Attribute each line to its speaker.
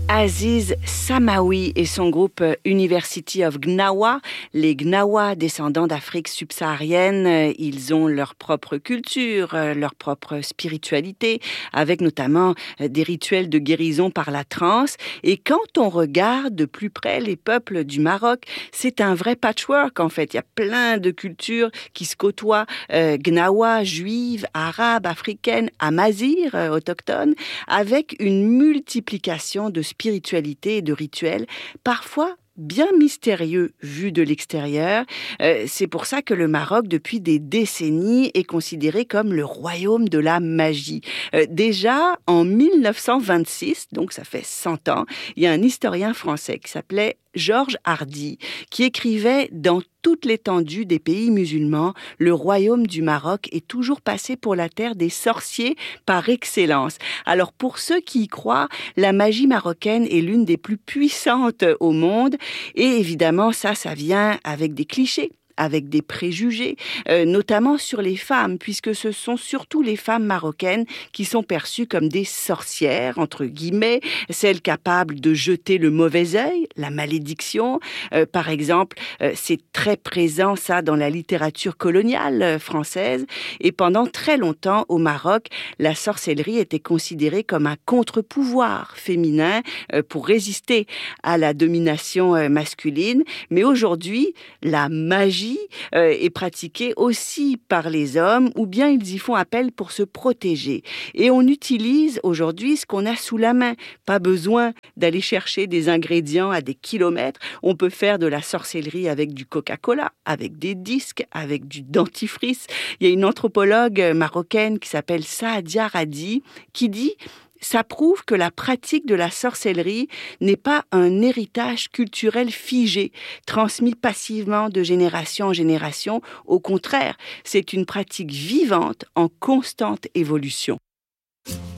Speaker 1: Aziz Samawi et son groupe University of Gnawa. Les Gnawa, descendants d'Afrique subsaharienne, ils ont leur propre culture, leur propre spiritualité, avec notamment des rituels de guérison par la transe. Et quand on regarde de plus près les peuples du Maroc, c'est un vrai patchwork en fait. Il y a plein de cultures qui se côtoient, Gnawa, juive, arabe, africaine, amazigh, autochtone, avec une multiplication de spiritualité et de rituels, parfois bien mystérieux vu de l'extérieur. C'est pour ça que le Maroc, depuis des décennies, est considéré comme le royaume de la magie. Déjà, en 1926, donc ça fait 100 ans, il y a un historien français qui s'appelait Georges Hardy, qui écrivait dans toute l'étendue des pays musulmans, le royaume du Maroc est toujours passé pour la terre des sorciers par excellence. Alors pour ceux qui y croient, la magie marocaine est l'une des plus puissantes au monde et évidemment ça vient avec des clichés, avec des préjugés, notamment sur les femmes, puisque ce sont surtout les femmes marocaines qui sont perçues comme des sorcières, entre guillemets, celles capables de jeter le mauvais œil, la malédiction. Par exemple, c'est très présent ça dans la littérature coloniale française, et pendant très longtemps au Maroc, la sorcellerie était considérée comme un contre-pouvoir féminin pour résister à la domination masculine. Mais aujourd'hui, la magie est pratiquée aussi par les hommes ou bien ils y font appel pour se protéger. Et on utilise aujourd'hui ce qu'on a sous la main. Pas besoin d'aller chercher des ingrédients à des kilomètres. On peut faire de la sorcellerie avec du Coca-Cola, avec des disques, avec du dentifrice. Il y a une anthropologue marocaine qui s'appelle Saadia Radi qui dit: ça prouve que la pratique de la sorcellerie n'est pas un héritage culturel figé, transmis passivement de génération en génération. Au contraire, c'est une pratique vivante en constante évolution.